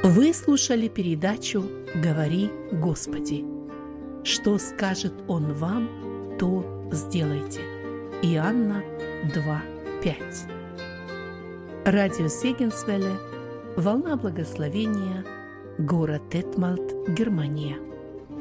Вы слушали передачу «Говори, Господи». Что скажет Он вам, то сделайте. Иоанна 2:5. Радио Сегенсвелле, волна благословения, город Детмальд, Германия.